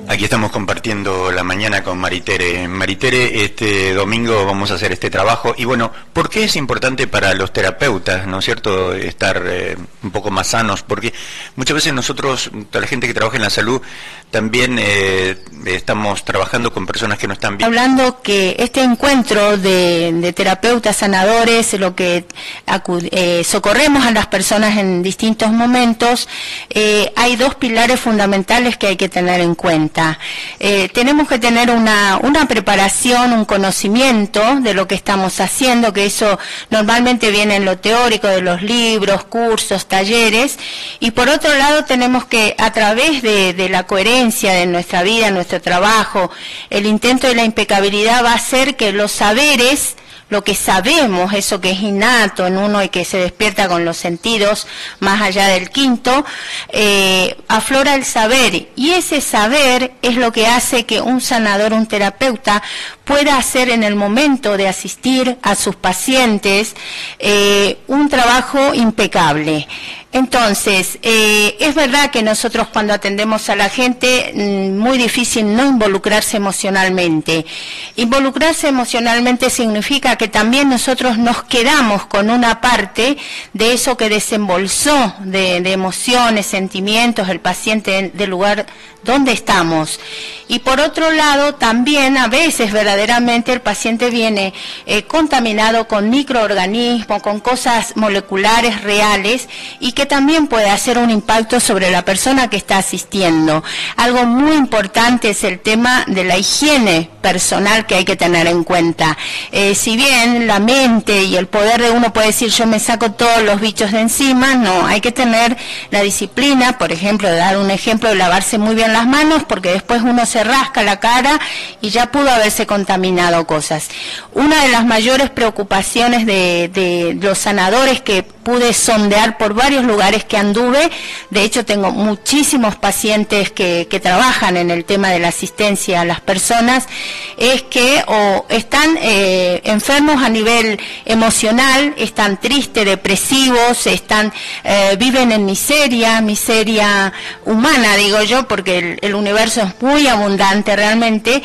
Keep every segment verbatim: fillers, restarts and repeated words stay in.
Aquí estamos compartiendo la mañana con Maritere. Maritere, este domingo vamos a hacer este trabajo. Y bueno, ¿por qué es importante para los terapeutas, no es cierto, estar eh, un poco más sanos? Porque muchas veces nosotros, toda la gente que trabaja en la salud, también eh, estamos trabajando con personas que no están bien. Hablando que este encuentro de, de terapeutas sanadores, lo que eh, socorremos a las personas en distintos momentos, eh, hay dos pilares fundamentales que hay que tener en cuenta. Eh, tenemos que tener una, una preparación, un conocimiento de lo que estamos haciendo, que eso normalmente viene en lo teórico de los libros, cursos, talleres, y por otro lado tenemos que, a través de, de la coherencia de nuestra vida, nuestro trabajo, el intento de la impecabilidad va a hacer que los saberes, lo que sabemos, eso que es innato en uno y que se despierta con los sentidos más allá del quinto, eh, aflora el saber, y ese saber es lo que hace que un sanador, un terapeuta, pueda hacer en el momento de asistir a sus pacientes eh, un trabajo impecable. Entonces, eh, es verdad que nosotros cuando atendemos a la gente, muy difícil no involucrarse emocionalmente. Involucrarse emocionalmente significa que también nosotros nos quedamos con una parte de eso que desembolsó de, de emociones, sentimientos, el paciente del lugar donde estamos. Y por otro lado, también a veces verdaderamente el paciente viene eh, contaminado con microorganismos, con cosas moleculares reales, y que también puede hacer un impacto sobre la persona que está asistiendo. Algo muy importante es el tema de la higiene personal que hay que tener en cuenta. Eh, si bien la mente y el poder de uno puede decir yo me saco todos los bichos de encima, no, hay que tener la disciplina, por ejemplo, de dar un ejemplo de lavarse muy bien las manos, porque después uno se rasca la cara y ya pudo haberse contaminado cosas. Una de las mayores preocupaciones de, de los sanadores que pude sondear por varios lugares que anduve, de hecho tengo muchísimos pacientes que, que trabajan en el tema de la asistencia a las personas, es que o están eh, enfermos a nivel emocional, están tristes, depresivos, están eh, viven en miseria, miseria humana, digo yo, porque el, el universo es muy abundante realmente,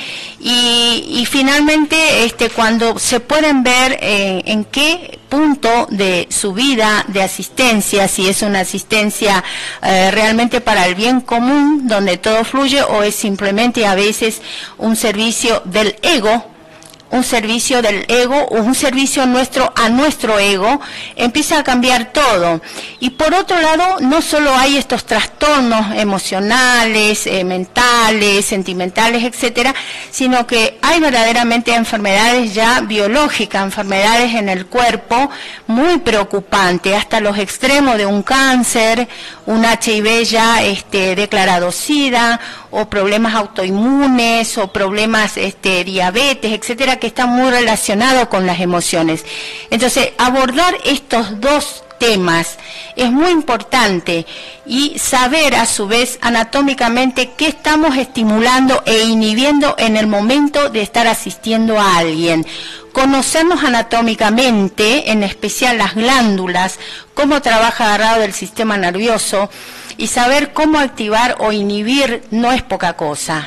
y, y finalmente este cuando se pueden ver eh, en qué punto de su vida de asistencia, si es una asistencia eh, realmente para el bien común, donde todo fluye, o es simplemente a veces un servicio del ego, un servicio del ego o un servicio nuestro a nuestro ego, empieza a cambiar todo. Y por otro lado, no solo hay estos trastornos emocionales, eh, mentales, sentimentales, etcétera, sino que hay verdaderamente enfermedades ya biológicas, enfermedades en el cuerpo muy preocupantes, hasta los extremos de un cáncer, un H I V ya este, declarado SIDA, o problemas autoinmunes, o problemas este, diabetes, etcétera, que están muy relacionados con las emociones. Entonces, abordar estos dos temas es muy importante, y saber a su vez anatómicamente qué estamos estimulando e inhibiendo en el momento de estar asistiendo a alguien. Conocernos anatómicamente, en especial las glándulas, cómo trabaja agarrado del sistema nervioso, y saber cómo activar o inhibir no es poca cosa.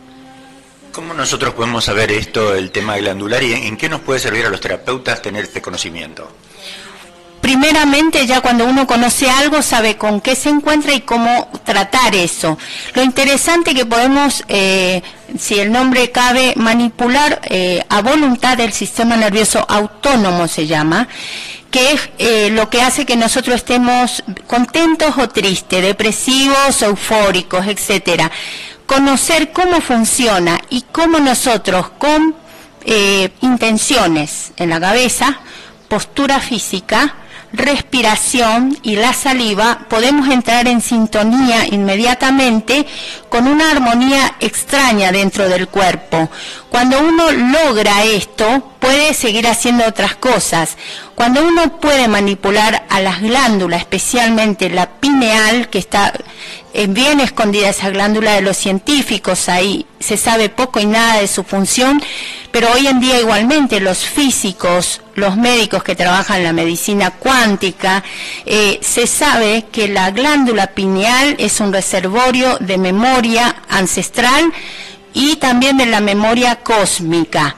¿Cómo nosotros podemos saber esto, el tema glandular, y en qué nos puede servir a los terapeutas tener este conocimiento? Primeramente, ya cuando uno conoce algo, sabe con qué se encuentra y cómo tratar eso. Lo interesante que podemos, eh, si el nombre cabe, manipular eh, a voluntad del sistema nervioso autónomo, se llama, que es eh, lo que hace que nosotros estemos contentos o tristes, depresivos, eufóricos, etcétera. Conocer cómo funciona y cómo nosotros, con eh, intenciones en la cabeza, postura física, respiración y la saliva, podemos entrar en sintonía inmediatamente con una armonía extraña dentro del cuerpo. Cuando uno logra esto, puede seguir haciendo otras cosas. Cuando uno puede manipular a las glándulas, especialmente la pineal, que está bien escondida esa glándula de los científicos, ahí se sabe poco y nada de su función, pero hoy en día igualmente los físicos, los médicos que trabajan en la medicina cuántica, eh, se sabe que la glándula pineal es un reservorio de memoria ancestral y también de la memoria cósmica.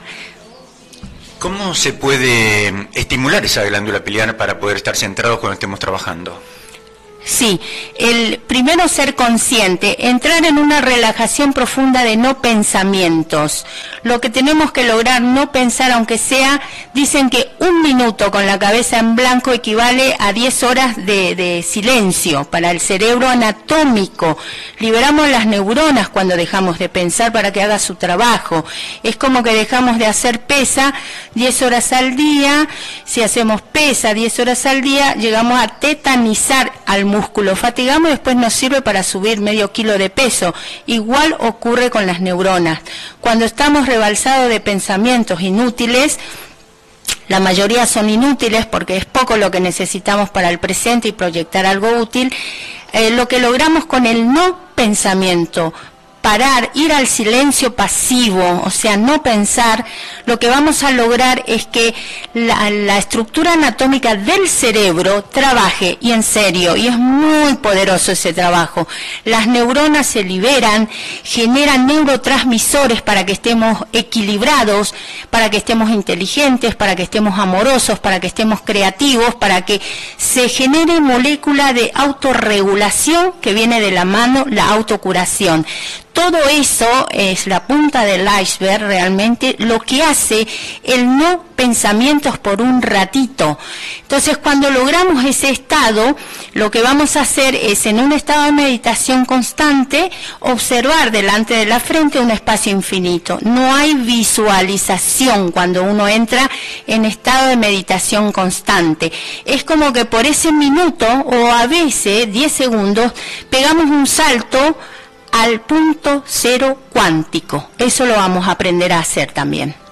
¿Cómo se puede estimular esa glándula pineal para poder estar centrados cuando estemos trabajando? Sí, el primero ser consciente, entrar en una relajación profunda de no pensamientos. Lo que tenemos que lograr, no pensar, aunque sea, dicen que un minuto con la cabeza en blanco equivale a diez horas de, de silencio para el cerebro anatómico. Liberamos las neuronas cuando dejamos de pensar para que haga su trabajo. Es como que dejamos de hacer pesa diez horas al día. Si hacemos pesa diez horas al día, llegamos a tetanizar al músculo. músculo, fatigamos y después nos sirve para subir medio kilo de peso. Igual ocurre con las neuronas. Cuando estamos rebalsados de pensamientos inútiles, la mayoría son inútiles porque es poco lo que necesitamos para el presente y proyectar algo útil, eh, lo que logramos con el no pensamiento, parar, ir al silencio pasivo, o sea, no pensar, lo que vamos a lograr es que la, la estructura anatómica del cerebro trabaje, y en serio, y es muy poderoso ese trabajo. Las neuronas se liberan, generan neurotransmisores para que estemos equilibrados, para que estemos inteligentes, para que estemos amorosos, para que estemos creativos, para que se genere molécula de autorregulación que viene de la mano la autocuración. Todo eso es la punta del iceberg realmente, lo que hace el no pensamientos por un ratito. Entonces, cuando logramos ese estado, lo que vamos a hacer es, en un estado de meditación constante, observar delante de la frente un espacio infinito. No hay visualización cuando uno entra en estado de meditación constante. Es como que por ese minuto, o a veces diez segundos, pegamos un salto al punto cero cuántico. Eso lo vamos a aprender a hacer también.